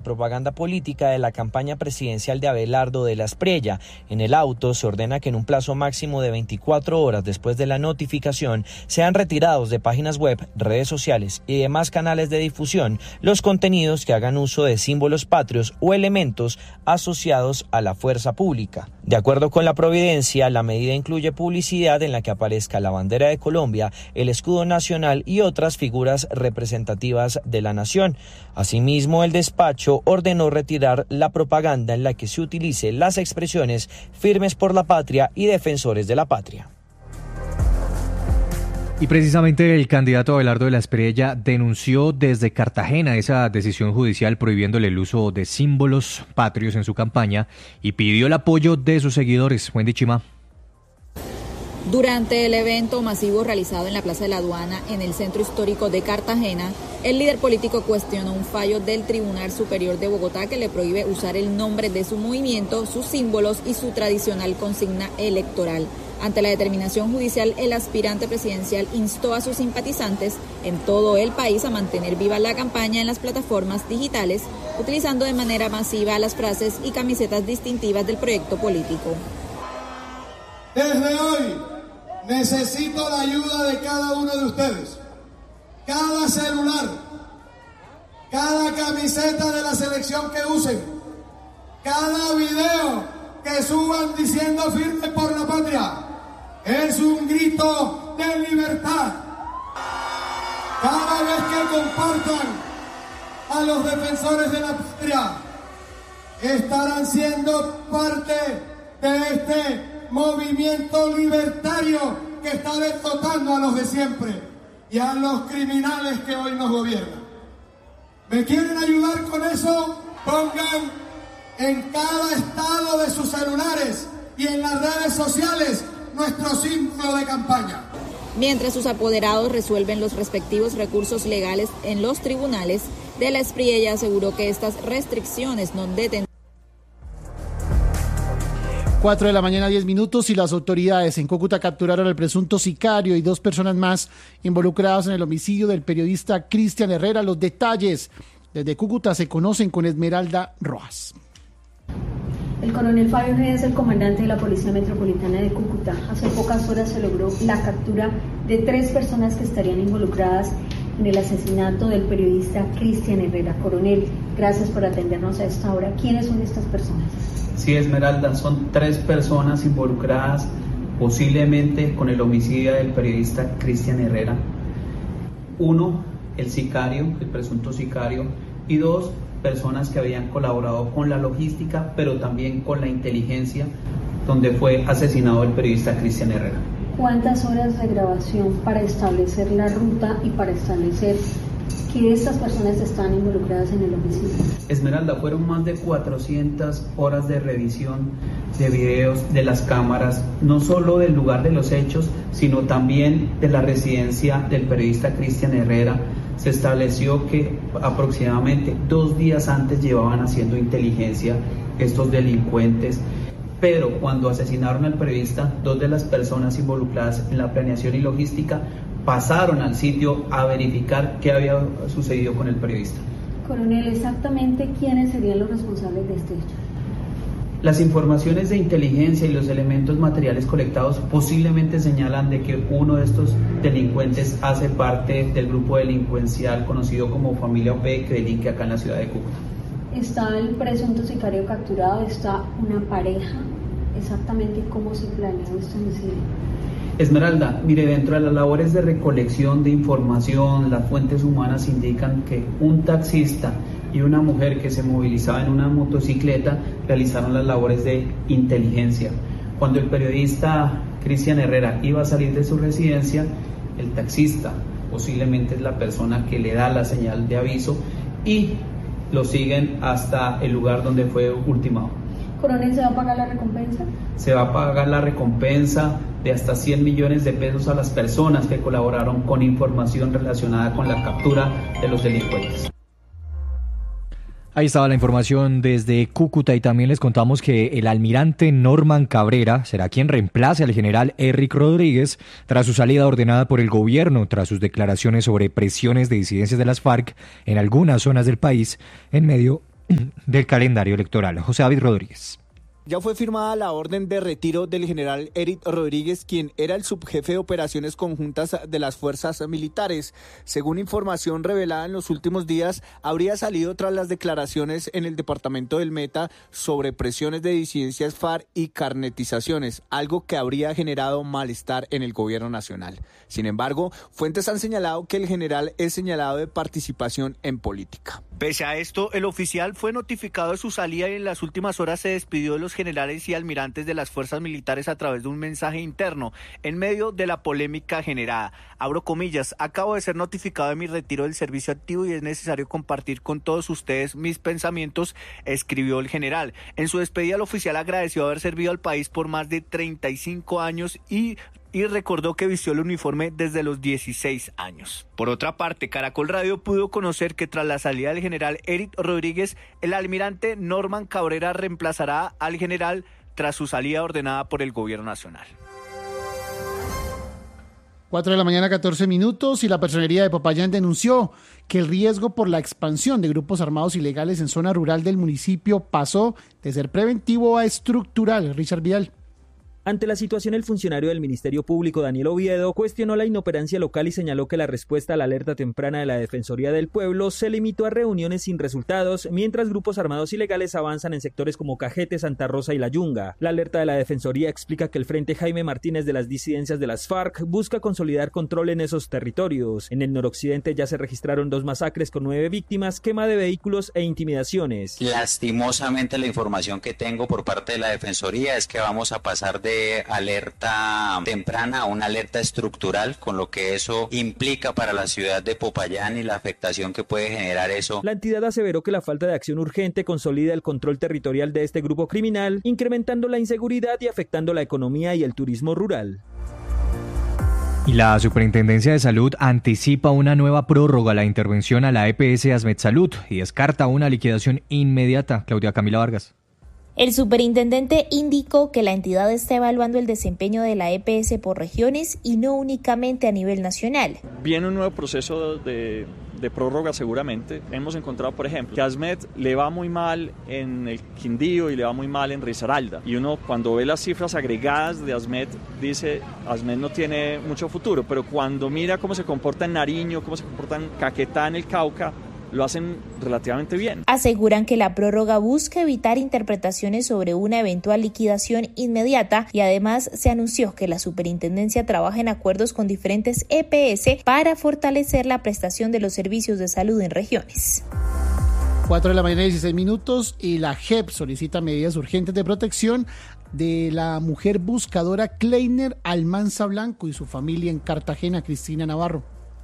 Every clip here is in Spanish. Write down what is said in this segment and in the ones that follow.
propaganda política de la campaña presidencial de Abelardo de la Espriella. En el auto se ordena que en un plazo máximo de 24 horas después de la notificación sean retirados de páginas web, redes sociales y demás canales de difusión los contenidos que hagan uso de símbolos patrios o elementos asociados a la fuerza pública. De acuerdo con la Providencia, la medida incluye publicidad en la que aparezca la bandera de Colombia, el escudo nacional y otras figuras representativas de la nación. Asimismo, el despacho ordenó retirar la propaganda en la que se utilice las expresiones firmes por la patria y defensores de la patria. Y precisamente el candidato Abelardo de la Espriella denunció desde Cartagena esa decisión judicial prohibiéndole el uso de símbolos patrios en su campaña y pidió el apoyo de sus seguidores. Wendy Chima. Durante el evento masivo realizado en la Plaza de la Aduana en el centro histórico de Cartagena, el líder político cuestionó un fallo del Tribunal Superior de Bogotá que le prohíbe usar el nombre de su movimiento, sus símbolos y su tradicional consigna electoral. Ante la determinación judicial, el aspirante presidencial instó a sus simpatizantes en todo el país a mantener viva la campaña en las plataformas digitales, utilizando de manera masiva las frases y camisetas distintivas del proyecto político. Desde hoy necesito la ayuda de cada uno de ustedes. Cada celular, cada camiseta de la selección que usen, cada video que suban diciendo firme por la patria, es un grito de libertad. Cada vez que compartan a los defensores de la patria, estarán siendo parte de este movimiento libertario que está derrotando a los de siempre y a los criminales que hoy nos gobiernan. ¿Me quieren ayudar con eso? Pongan en cada estado de sus celulares y en las redes sociales nuestro símbolo de campaña. Mientras sus apoderados resuelven los respectivos recursos legales en los tribunales, de la Espriella aseguró que estas restricciones no detendrán. 4 de la mañana, 10 minutos, y las autoridades en Cúcuta capturaron al presunto sicario y 2 personas más involucradas en el homicidio del periodista Cristian Herrera. Los detalles desde Cúcuta se conocen con Esmeralda Rojas. El coronel Fabio Ojeda es el comandante de la Policía Metropolitana de Cúcuta. Hace pocas horas se logró la captura de 3 personas que estarían involucradas en el asesinato del periodista Cristian Herrera. Coronel, gracias por atendernos a esta hora. ¿Quiénes son estas personas? Sí, Esmeralda, son 3 personas involucradas posiblemente con el homicidio del periodista Cristian Herrera. 1, el sicario, el presunto sicario, y 2 personas que habían colaborado con la logística, pero también con la inteligencia, donde fue asesinado el periodista Cristian Herrera. ¿Cuántas horas de grabación para establecer la ruta y para establecer que estas personas están involucradas en el homicidio? Esmeralda, fueron más de 400 horas de revisión de videos de las cámaras, no solo del lugar de los hechos, sino también de la residencia del periodista Cristian Herrera. Se estableció que aproximadamente 2 días antes llevaban haciendo inteligencia estos delincuentes, pero cuando asesinaron al periodista, 2 de las personas involucradas en la planeación y logística pasaron al sitio a verificar qué había sucedido con el periodista. Coronel, exactamente quiénes serían los responsables de este hecho. Las informaciones de inteligencia y los elementos materiales colectados posiblemente señalan de que uno de estos delincuentes hace parte del grupo delincuencial conocido como Familia OP, que delinque acá en la ciudad de Cúcuta. Está el presunto sicario capturado, está una pareja. Exactamente cómo se planeó este homicidio. Esmeralda, mire, dentro de las labores de recolección de información, las fuentes humanas indican que un taxista y una mujer que se movilizaba en una motocicleta realizaron las labores de inteligencia. Cuando el periodista Cristian Herrera iba a salir de su residencia, el taxista posiblemente es la persona que le da la señal de aviso y lo siguen hasta el lugar donde fue ultimado. Coronel, ¿se va a pagar la recompensa? Se va a pagar la recompensa de hasta 100 millones de pesos a las personas que colaboraron con información relacionada con la captura de los delincuentes. Ahí estaba la información desde Cúcuta y también les contamos que el almirante Norman Cabrera será quien reemplace al general Eric Rodríguez tras su salida ordenada por el gobierno, tras sus declaraciones sobre presiones de disidencias de las FARC en algunas zonas del país en medio del calendario electoral. José David Rodríguez. Ya fue firmada la orden de retiro del general Eric Rodríguez, quien era el subjefe de operaciones conjuntas de las fuerzas militares. Según información revelada en los últimos días, habría salido tras las declaraciones en el departamento del Meta sobre presiones de disidencias FARC y carnetizaciones, algo que habría generado malestar en el gobierno nacional. Sin embargo, fuentes han señalado que el general es señalado de participación en política. Pese a esto, el oficial fue notificado de su salida y en las últimas horas se despidió de los generales y almirantes de las fuerzas militares a través de un mensaje interno, en medio de la polémica generada. Abro comillas, acabo de ser notificado de mi retiro del servicio activo y es necesario compartir con todos ustedes mis pensamientos, escribió el general. En su despedida, el oficial agradeció haber servido al país por más de 35 años y recordó que vistió el uniforme desde los 16 años. Por otra parte, Caracol Radio pudo conocer que tras la salida del general Eric Rodríguez, el almirante Norman Cabrera reemplazará al general tras su salida ordenada por el gobierno nacional. 4 de la mañana, 14 minutos, y la Personería de Popayán denunció que el riesgo por la expansión de grupos armados ilegales en zona rural del municipio pasó de ser preventivo a estructural. Richard Vial. Ante la situación, el funcionario del Ministerio Público, Daniel Oviedo, cuestionó la inoperancia local y señaló que la respuesta a la alerta temprana de la Defensoría del Pueblo se limitó a reuniones sin resultados, mientras grupos armados ilegales avanzan en sectores como Cajete, Santa Rosa y La Yunga. La alerta de la Defensoría explica que el Frente Jaime Martínez de las disidencias de las FARC busca consolidar control en esos territorios. En el noroccidente ya se registraron 2 masacres con 9 víctimas, quema de vehículos e intimidaciones. Lastimosamente, la información que tengo por parte de la Defensoría es que vamos a pasar de alerta temprana a una alerta estructural, con lo que eso implica para la ciudad de Popayán y la afectación que puede generar eso. La entidad aseveró que la falta de acción urgente consolida el control territorial de este grupo criminal, incrementando la inseguridad y afectando la economía y el turismo rural. Y la Superintendencia de Salud anticipa una nueva prórroga a la intervención a la EPS Asmed Salud y descarta una liquidación inmediata. Claudia Camila Vargas. El superintendente indicó que la entidad está evaluando el desempeño de la EPS por regiones y no únicamente a nivel nacional. Viene un nuevo proceso de prórroga seguramente. Hemos encontrado, por ejemplo, que a Asmed le va muy mal en el Quindío y le va muy mal en Risaralda. Y uno cuando ve las cifras agregadas de Asmed dice, Asmed no tiene mucho futuro, pero cuando mira cómo se comporta en Nariño, cómo se comporta en Caquetá, en el Cauca, lo hacen relativamente bien. Aseguran que la prórroga busca evitar interpretaciones sobre una eventual liquidación inmediata y además se anunció que la superintendencia trabaja en acuerdos con diferentes EPS para fortalecer la prestación de los servicios de salud en regiones. 4 de la mañana, 16 minutos, y la JEP solicita medidas urgentes de protección de la mujer buscadora Kleiner Almanza Blanco y su familia en Cartagena. Cristina Navarro.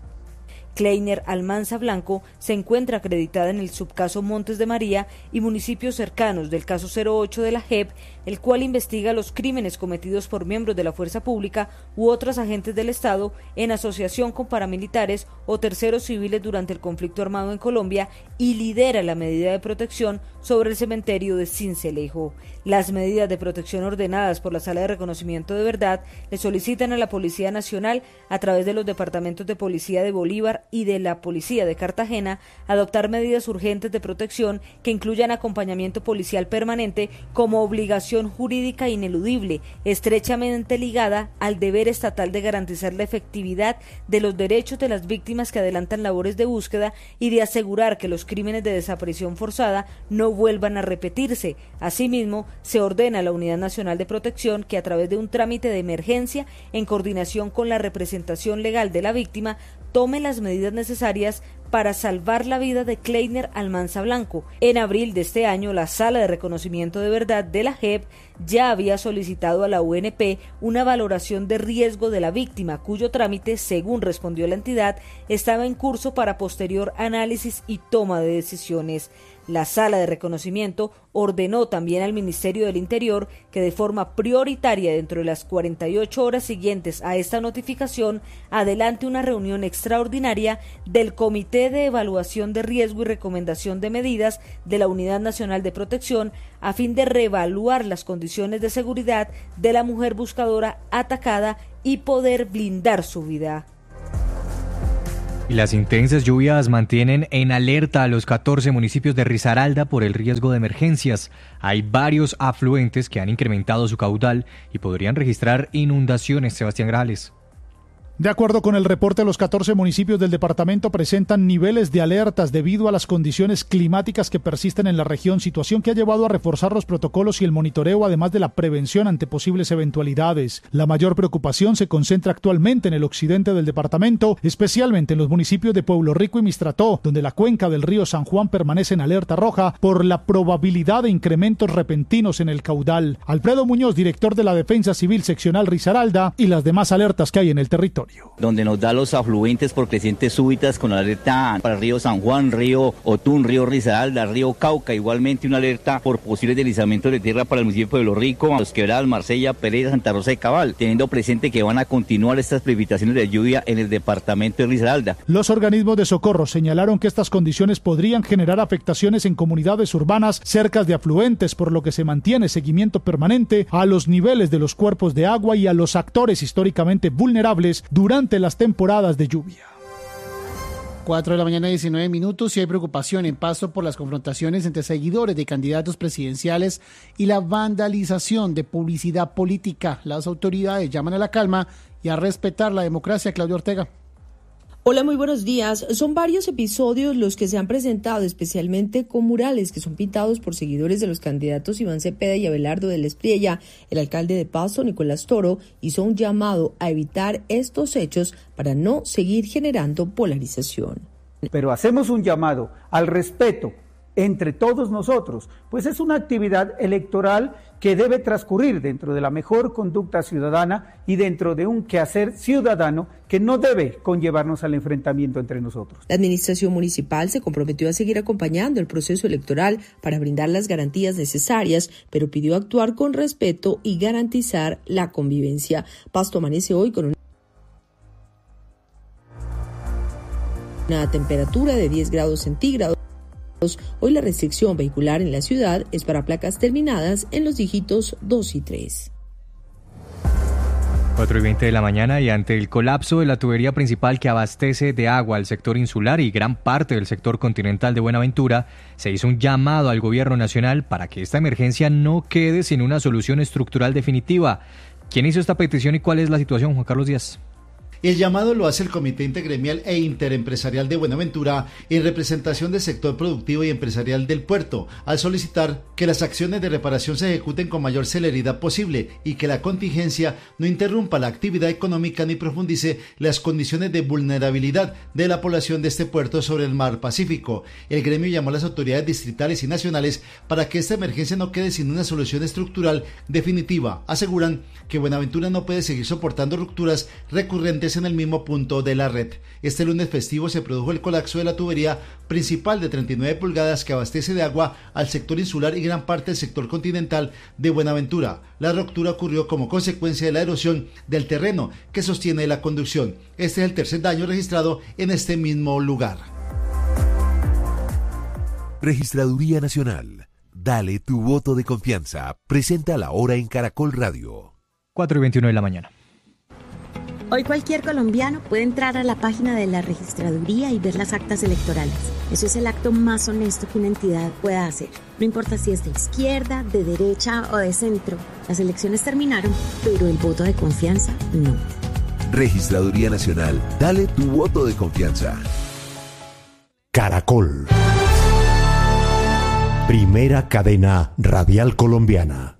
Kleiner Almanza Blanco se encuentra acreditada en el subcaso Montes de María y municipios cercanos del caso 08 de la JEP, el cual investiga los crímenes cometidos por miembros de la fuerza pública u otros agentes del Estado en asociación con paramilitares o terceros civiles durante el conflicto armado en Colombia y lidera la medida de protección sobre el cementerio de Sincelejo. Las medidas de protección ordenadas por la Sala de Reconocimiento de Verdad le solicitan a la Policía Nacional, a través de los departamentos de Policía de Bolívar y de la Policía de Cartagena, adoptar medidas urgentes de protección que incluyan acompañamiento policial permanente como obligación jurídica ineludible, estrechamente ligada al deber estatal de garantizar la efectividad de los derechos de las víctimas que adelantan labores de búsqueda y de asegurar que los crímenes de desaparición forzada no vuelvan a repetirse. Asimismo, se ordena a la Unidad Nacional de Protección que, a través de un trámite de emergencia, en coordinación con la representación legal de la víctima, tome las medidas necesarias para salvar la vida de Kleiner Almanza Blanco. En abril de este año, la Sala de Reconocimiento de Verdad de la JEP ya había solicitado a la UNP una valoración de riesgo de la víctima, cuyo trámite, según respondió la entidad, estaba en curso para posterior análisis y toma de decisiones. La Sala de Reconocimiento ordenó también al Ministerio del Interior que de forma prioritaria, dentro de las 48 horas siguientes a esta notificación, adelante una reunión extraordinaria del Comité de Evaluación de Riesgo y Recomendación de Medidas de la Unidad Nacional de Protección a fin de reevaluar las condiciones de seguridad de la mujer buscadora atacada y poder blindar su vida. Y las intensas lluvias mantienen en alerta a los 14 municipios de Risaralda por el riesgo de emergencias. Hay varios afluentes que han incrementado su caudal y podrían registrar inundaciones. Sebastián Grajales. De acuerdo con el reporte, los 14 municipios del departamento presentan niveles de alertas debido a las condiciones climáticas que persisten en la región, situación que ha llevado a reforzar los protocolos y el monitoreo, además de la prevención ante posibles eventualidades. La mayor preocupación se concentra actualmente en el occidente del departamento, especialmente en los municipios de Pueblo Rico y Mistrató, donde la cuenca del río San Juan permanece en alerta roja por la probabilidad de incrementos repentinos en el caudal. Alfredo Muñoz, director de la Defensa Civil Seccional Risaralda, y las demás alertas que hay en el territorio. Donde nos da los afluentes por crecientes súbitas con alerta para el río San Juan, río Otún, río Risaralda, río Cauca, igualmente una alerta por posibles deslizamientos de tierra para el municipio de Pueblo Rico, Los Quebradas, Marsella, Pereira, Santa Rosa de Cabal, teniendo presente que van a continuar estas precipitaciones de lluvia en el departamento de Risaralda. Los organismos de socorro señalaron que estas condiciones podrían generar afectaciones en comunidades urbanas cerca de afluentes, por lo que se mantiene seguimiento permanente a los niveles de los cuerpos de agua y a los actores históricamente vulnerables durante las temporadas de lluvia. 4 de la mañana, 19 minutos, y hay preocupación en Pasto por las confrontaciones entre seguidores de candidatos presidenciales y la vandalización de publicidad política. Las autoridades llaman a la calma y a respetar la democracia. Claudia Ortega. Hola, muy buenos días. Son varios episodios los que se han presentado, especialmente con murales que son pintados por seguidores de los candidatos Iván Cepeda y Abelardo de la Espriella. El alcalde de Pasto, Nicolás Toro, hizo un llamado a evitar estos hechos para no seguir generando polarización. Pero hacemos un llamado al respeto entre todos nosotros, pues es una actividad electoral que debe transcurrir dentro de la mejor conducta ciudadana y dentro de un quehacer ciudadano que no debe conllevarnos al enfrentamiento entre nosotros. La administración municipal se comprometió a seguir acompañando el proceso electoral para brindar las garantías necesarias, pero pidió actuar con respeto y garantizar la convivencia. Pasto amanece hoy con una temperatura de 10 grados centígrados. Hoy la restricción vehicular en la ciudad es para placas terminadas en los dígitos 2 y 3. 4:20 de la mañana, y ante el colapso de la tubería principal que abastece de agua al sector insular y gran parte del sector continental de Buenaventura, se hizo un llamado al gobierno nacional para que esta emergencia no quede sin una solución estructural definitiva. ¿Quién hizo esta petición y cuál es la situación, Juan Carlos Díaz? El llamado lo hace el Comité Intergremial e Interempresarial de Buenaventura en representación del sector productivo y empresarial del puerto, al solicitar que las acciones de reparación se ejecuten con mayor celeridad posible y que la contingencia no interrumpa la actividad económica ni profundice las condiciones de vulnerabilidad de la población de este puerto sobre el mar Pacífico. El gremio llamó a las autoridades distritales y nacionales para que esta emergencia no quede sin una solución estructural definitiva. Aseguran que Buenaventura no puede seguir soportando rupturas recurrentes en el mismo punto de la red. Este lunes festivo se produjo el colapso de la tubería principal de 39 pulgadas que abastece de agua al sector insular y gran parte del sector continental de Buenaventura. La ruptura ocurrió como consecuencia de la erosión del terreno que sostiene la conducción. Este es el tercer daño registrado en este mismo lugar. Registraduría Nacional. Dale tu voto de confianza. Presenta la hora en Caracol Radio. 4:21 de la mañana. Hoy cualquier colombiano puede entrar a la página de la registraduría y ver las actas electorales. Eso es el acto más honesto que una entidad pueda hacer. No importa si es de izquierda, de derecha o de centro. Las elecciones terminaron, pero el voto de confianza no. Registraduría Nacional. Dale tu voto de confianza. Caracol. Primera cadena radial colombiana.